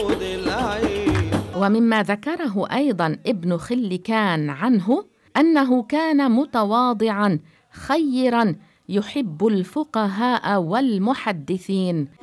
ومما ذكره أيضاً ابن خلكان عنه أنه كان متواضعاً خيراً يحب الفقهاء والمحدثين.